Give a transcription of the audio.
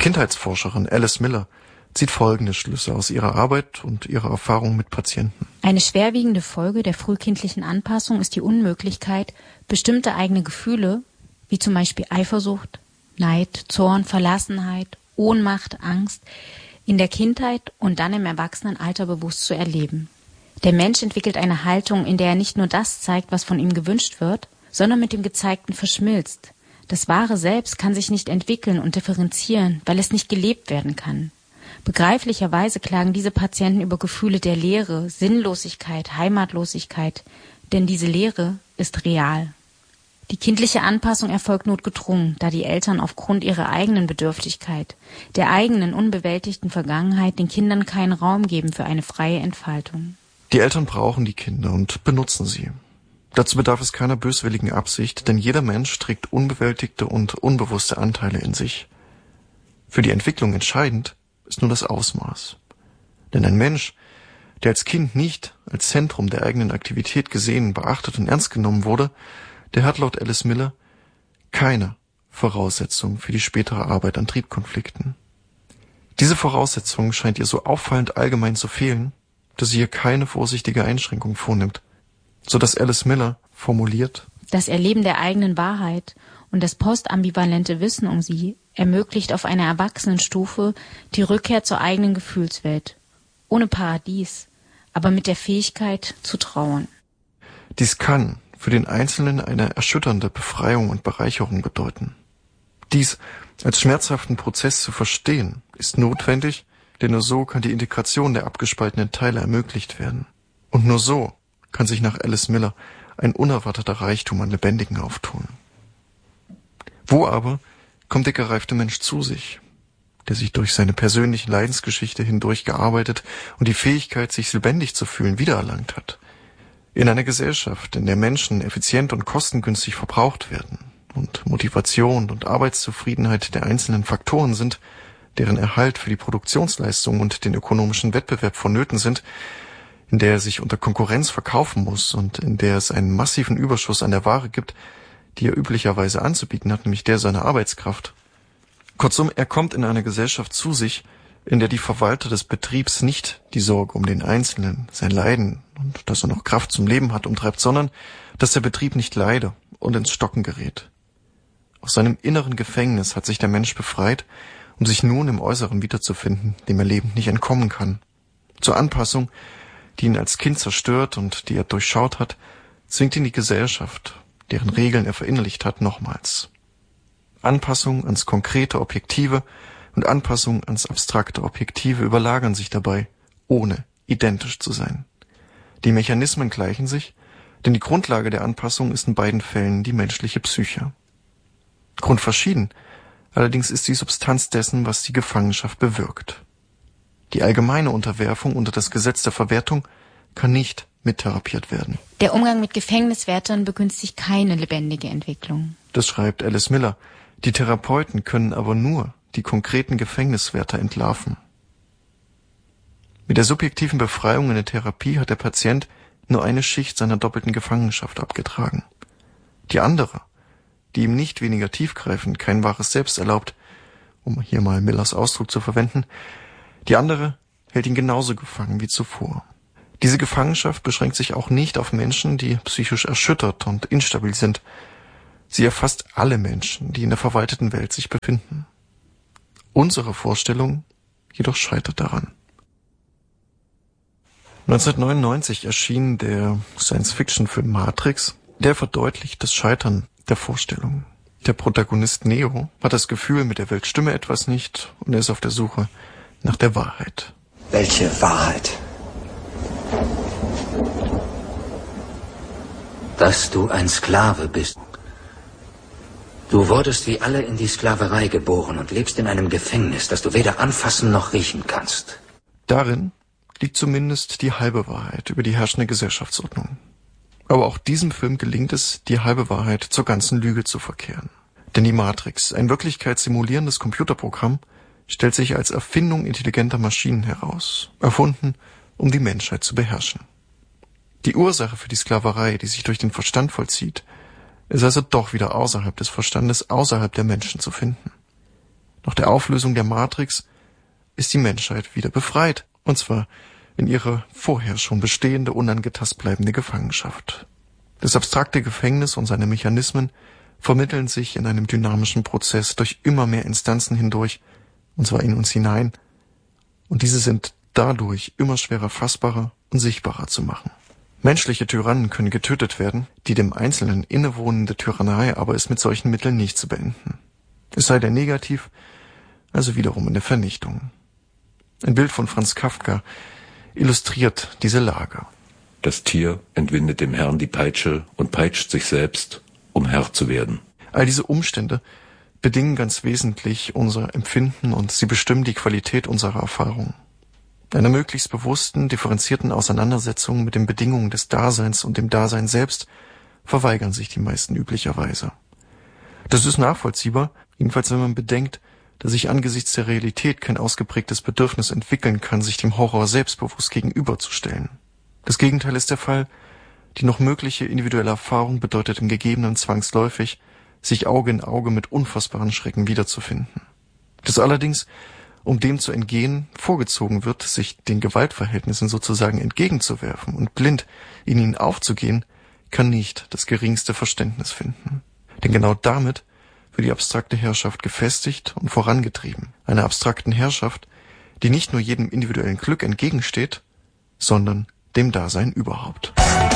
Kindheitsforscherin Alice Miller zieht folgende Schlüsse aus ihrer Arbeit und ihrer Erfahrung mit Patienten. Eine schwerwiegende Folge der frühkindlichen Anpassung ist die Unmöglichkeit, bestimmte eigene Gefühle, wie zum Beispiel Eifersucht, Neid, Zorn, Verlassenheit, Ohnmacht, Angst, in der Kindheit und dann im Erwachsenenalter bewusst zu erleben. Der Mensch entwickelt eine Haltung, in der er nicht nur das zeigt, was von ihm gewünscht wird, sondern mit dem Gezeigten verschmilzt. Das wahre Selbst kann sich nicht entwickeln und differenzieren, weil es nicht gelebt werden kann. Begreiflicherweise klagen diese Patienten über Gefühle der Leere, Sinnlosigkeit, Heimatlosigkeit, denn diese Leere ist real. Die kindliche Anpassung erfolgt notgedrungen, da die Eltern aufgrund ihrer eigenen Bedürftigkeit, der eigenen unbewältigten Vergangenheit den Kindern keinen Raum geben für eine freie Entfaltung. Die Eltern brauchen die Kinder und benutzen sie. Dazu bedarf es keiner böswilligen Absicht, denn jeder Mensch trägt unbewältigte und unbewusste Anteile in sich. Für die Entwicklung entscheidend ist nur das Ausmaß. Denn ein Mensch, der als Kind nicht als Zentrum der eigenen Aktivität gesehen, beachtet und ernst genommen wurde, der hat laut Alice Miller keine Voraussetzung für die spätere Arbeit an Triebkonflikten. Diese Voraussetzung scheint ihr so auffallend allgemein zu fehlen, dass sie hier keine vorsichtige Einschränkung vornimmt, sodass Alice Miller formuliert: Das Erleben der eigenen Wahrheit und das postambivalente Wissen um sie ermöglicht auf einer Erwachsenenstufe die Rückkehr zur eigenen Gefühlswelt, ohne Paradies, aber mit der Fähigkeit zu trauern. Dies kann für den Einzelnen eine erschütternde Befreiung und Bereicherung bedeuten. Dies als schmerzhaften Prozess zu verstehen, ist notwendig, denn nur so kann die Integration der abgespaltenen Teile ermöglicht werden. Und nur so kann sich nach Alice Miller ein unerwarteter Reichtum an Lebendigen auftun. Wo aber kommt der gereifte Mensch zu sich, der sich durch seine persönliche Leidensgeschichte hindurch gearbeitet und die Fähigkeit, sich lebendig zu fühlen, wiedererlangt hat? In einer Gesellschaft, in der Menschen effizient und kostengünstig verbraucht werden und Motivation und Arbeitszufriedenheit der einzelnen Faktoren sind, deren Erhalt für die Produktionsleistung und den ökonomischen Wettbewerb vonnöten sind, in der er sich unter Konkurrenz verkaufen muss und in der es einen massiven Überschuss an der Ware gibt, die er üblicherweise anzubieten hat, nämlich der seiner Arbeitskraft. Kurzum, er kommt in einer Gesellschaft zu sich, in der die Verwalter des Betriebs nicht die Sorge um den Einzelnen, sein Leiden und dass er noch Kraft zum Leben hat, umtreibt, sondern dass der Betrieb nicht leide und ins Stocken gerät. Aus seinem inneren Gefängnis hat sich der Mensch befreit, um sich nun im Äußeren wiederzufinden, dem er lebend nicht entkommen kann. Zur Anpassung, die ihn als Kind zerstört und die er durchschaut hat, zwingt ihn die Gesellschaft, deren Regeln er verinnerlicht hat, nochmals. Anpassung ans konkrete Objektive und Anpassung ans abstrakte Objektive überlagern sich dabei, ohne identisch zu sein. Die Mechanismen gleichen sich, denn die Grundlage der Anpassung ist in beiden Fällen die menschliche Psyche. Grundverschieden allerdings ist die Substanz dessen, was die Gefangenschaft bewirkt. Die allgemeine Unterwerfung unter das Gesetz der Verwertung kann nicht mittherapiert werden. Der Umgang mit Gefängniswärtern begünstigt keine lebendige Entwicklung. Das schreibt Alice Miller. Die Therapeuten können aber nur die konkreten Gefängniswärter entlarven. Mit der subjektiven Befreiung in der Therapie hat der Patient nur eine Schicht seiner doppelten Gefangenschaft abgetragen. Die andere, die ihm nicht weniger tiefgreifend kein wahres Selbst erlaubt, um hier mal Millers Ausdruck zu verwenden, die andere hält ihn genauso gefangen wie zuvor. Diese Gefangenschaft beschränkt sich auch nicht auf Menschen, die psychisch erschüttert und instabil sind. Sie erfasst alle Menschen, die in der verwalteten Welt sich befinden. Unsere Vorstellung jedoch scheitert daran. 1999 erschien der Science-Fiction-Film Matrix, der verdeutlicht das Scheitern der Vorstellung. Der Protagonist Neo hat das Gefühl, mit der Welt stimme etwas nicht und er ist auf der Suche nach der Wahrheit. Welche Wahrheit? Dass du ein Sklave bist. Du wurdest wie alle in die Sklaverei geboren und lebst in einem Gefängnis, das du weder anfassen noch riechen kannst. Darin liegt zumindest die halbe Wahrheit über die herrschende Gesellschaftsordnung. Aber auch diesem Film gelingt es, die halbe Wahrheit zur ganzen Lüge zu verkehren. Denn die Matrix, ein wirklichkeitssimulierendes Computerprogramm, stellt sich als Erfindung intelligenter Maschinen heraus, erfunden, um die Menschheit zu beherrschen. Die Ursache für die Sklaverei, die sich durch den Verstand vollzieht, ist also doch wieder außerhalb des Verstandes, außerhalb der Menschen zu finden. Nach der Auflösung der Matrix ist die Menschheit wieder befreit, und zwar in ihre vorher schon bestehende, unangetast bleibende Gefangenschaft. Das abstrakte Gefängnis und seine Mechanismen vermitteln sich in einem dynamischen Prozess durch immer mehr Instanzen hindurch, und zwar in uns hinein, und diese sind dadurch immer schwerer fassbarer und sichtbarer zu machen. Menschliche Tyrannen können getötet werden, die dem Einzelnen innewohnende Tyrannei aber ist mit solchen Mitteln nicht zu beenden. Es sei denn negativ, also wiederum in der Vernichtung. Ein Bild von Franz Kafka illustriert diese Lage. Das Tier entwindet dem Herrn die Peitsche und peitscht sich selbst, um Herr zu werden. All diese Umstände bedingen ganz wesentlich unser Empfinden und sie bestimmen die Qualität unserer Erfahrung. Einer möglichst bewussten, differenzierten Auseinandersetzung mit den Bedingungen des Daseins und dem Dasein selbst verweigern sich die meisten üblicherweise. Das ist nachvollziehbar, jedenfalls wenn man bedenkt, dass sich angesichts der Realität kein ausgeprägtes Bedürfnis entwickeln kann, sich dem Horror selbstbewusst gegenüberzustellen. Das Gegenteil ist der Fall. Die noch mögliche individuelle Erfahrung bedeutet im Gegebenen zwangsläufig, sich Auge in Auge mit unfassbaren Schrecken wiederzufinden. Das allerdings, um dem zu entgehen, vorgezogen wird, sich den Gewaltverhältnissen sozusagen entgegenzuwerfen und blind in ihnen aufzugehen, kann nicht das geringste Verständnis finden. Denn genau damit wird die abstrakte Herrschaft gefestigt und vorangetrieben. Einer abstrakten Herrschaft, die nicht nur jedem individuellen Glück entgegensteht, sondern dem Dasein überhaupt.